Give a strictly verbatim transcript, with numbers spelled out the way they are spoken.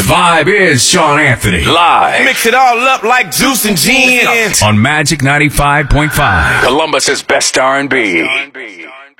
vibe is Sean Anthony. Live. Mix it all up like juice and gin. On Magic ninety-five point five. Columbus's best R and B.